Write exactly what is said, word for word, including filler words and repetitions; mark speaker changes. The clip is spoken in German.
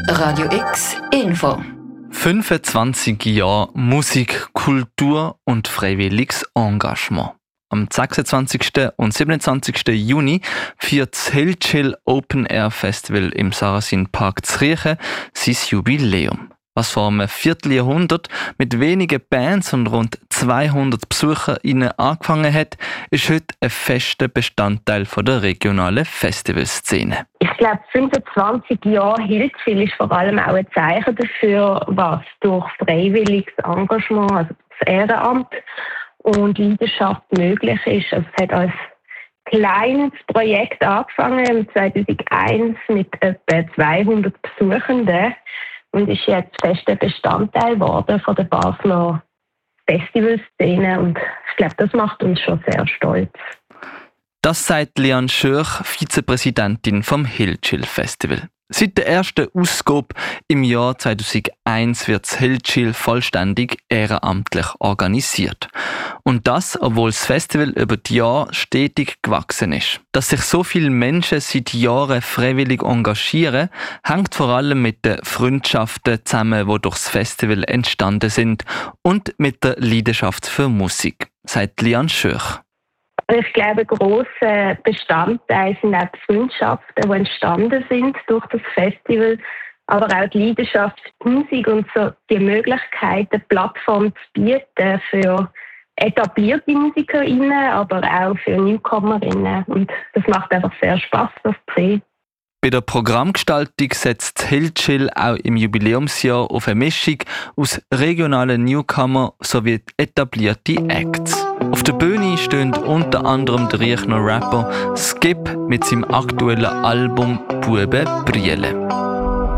Speaker 1: Radio X Info.
Speaker 2: fünfundzwanzig Jahre Musik, Kultur und freiwilliges Engagement. Am sechsundzwanzigsten und siebenundzwanzigsten Juni feiert das Hillchill Open Air Festival im Sarrazin Park Zriechen sein Jubiläum. Was vor einem Vierteljahrhundert mit wenigen Bands und rund zweihundert BesucherInnen angefangen hat, ist heute ein fester Bestandteil der regionalen Festivalszene.
Speaker 3: Ich glaube, fünfundzwanzig Jahre Hillchill ist vor allem auch ein Zeichen dafür, was durch freiwilliges Engagement, also das Ehrenamt und Leidenschaft möglich ist. Also es hat als kleines Projekt angefangen, zweitausendeins mit etwa zweihundert Besuchenden. Und ist jetzt fester Bestandteil geworden von der Basler Festivalszene. Und ich glaube, das macht uns schon sehr stolz.
Speaker 2: Das sagt Liane Schörch, Vizepräsidentin vom Hillchill Festival. Seit der ersten Ausgabe im Jahr zweitausendeins wird das Hillchill vollständig ehrenamtlich organisiert. Und das, obwohl das Festival über die Jahre stetig gewachsen ist. Dass sich so viele Menschen seit Jahren freiwillig engagieren, hängt vor allem mit den Freundschaften zusammen, die durch das Festival entstanden sind und mit der Leidenschaft für Musik, sagt Liane Schörch.
Speaker 3: Ich glaube, ein grosser Bestandteil sind auch die Freundschaften, die entstanden sind durch das Festival, aber auch die Leidenschaft für die Musik und so die Möglichkeit, eine Plattform zu bieten für etablierte MusikerInnen, aber auch für NewcomerInnen. Und das macht einfach sehr Spass, das zu sehen.
Speaker 2: Bei der Programmgestaltung setzt Hillchill auch im Jubiläumsjahr auf eine Mischung aus regionalen Newcomer sowie etablierte Acts. Auf der Bühne stehen unter anderem der Riechner Rapper Skip mit seinem aktuellen Album «Buben Briele».